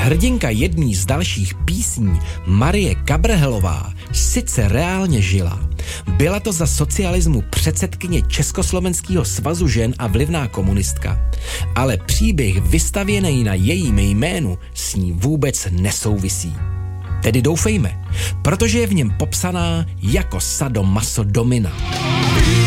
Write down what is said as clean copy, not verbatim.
Hrdinka jedný z dalších písní, Marie Kabrhelová, sice reálně žila. Byla to za socialismu předsedkyně Československého svazu žen a vlivná komunistka, ale příběh vystavěný na jejím jménu s ní vůbec nesouvisí. Tedy doufejme, protože je v něm popsaná jako sadomasodomina.